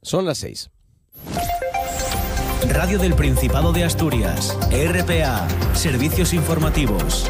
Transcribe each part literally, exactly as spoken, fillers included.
Son las seis. Radio del Principado de Asturias, R P A, Servicios Informativos.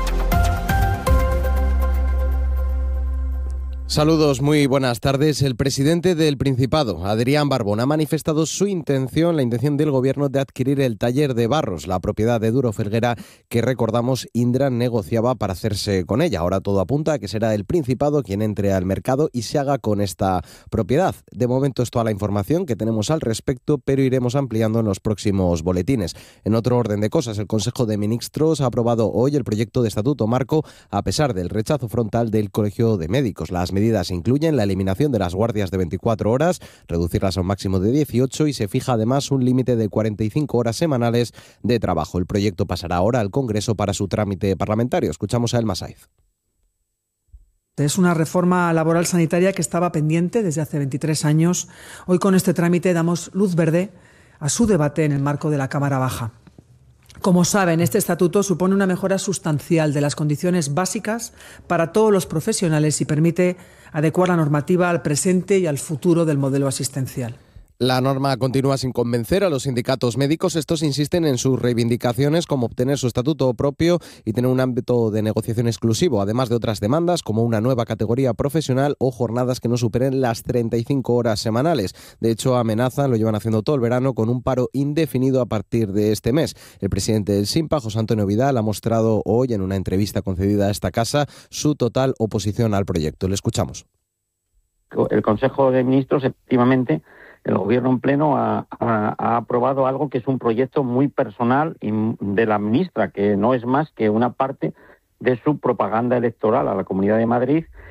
Saludos, muy buenas tardes. El presidente del Principado, Adrián Barbón, ha manifestado su intención, la intención del Gobierno de adquirir el taller de Barros, la propiedad de Duro Felguera, que recordamos Indra negociaba para hacerse con ella. Ahora todo apunta a que será el Principado quien entre al mercado y se haga con esta propiedad. De momento es toda la información que tenemos al respecto, pero iremos ampliando en los próximos boletines. En otro orden de cosas, el Consejo de Ministros ha aprobado hoy el proyecto de Estatuto Marco, a pesar del rechazo frontal del Colegio de Médicos. Las medidas incluyen la eliminación de las guardias de veinticuatro horas, reducirlas a un máximo de dieciocho y se fija además un límite de cuarenta y cinco horas semanales de trabajo. El proyecto pasará ahora al Congreso para su trámite parlamentario. Escuchamos a Elma Saiz. Es una reforma laboral sanitaria que estaba pendiente desde hace veintitrés años. Hoy con este trámite damos luz verde a su debate en el marco de la Cámara Baja. Como saben, este estatuto supone una mejora sustancial de las condiciones básicas para todos los profesionales y permite adecuar la normativa al presente y al futuro del modelo asistencial. La norma continúa sin convencer a los sindicatos médicos. Estos insisten en sus reivindicaciones como obtener su estatuto propio y tener un ámbito de negociación exclusivo, además de otras demandas como una nueva categoría profesional o jornadas que no superen las treinta y cinco horas semanales. De hecho, amenazan, lo llevan haciendo todo el verano, con un paro indefinido a partir de este mes. El presidente del SINPA, José Antonio Vidal, ha mostrado hoy en una entrevista concedida a esta casa su total oposición al proyecto. Le escuchamos. El Consejo de Ministros, efectivamente, el Gobierno en pleno ha, ha, ha aprobado algo que es un proyecto muy personal de la ministra, que no es más que una parte de su propaganda electoral a la Comunidad de Madrid